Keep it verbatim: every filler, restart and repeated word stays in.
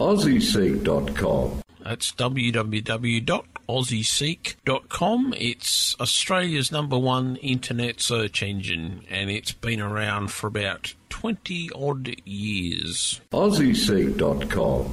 aussie seek dot com. That's w w w dot aussie seek dot com. It's Australia's number one internet search engine, and it's been around for about twenty odd years. aussie seek dot com.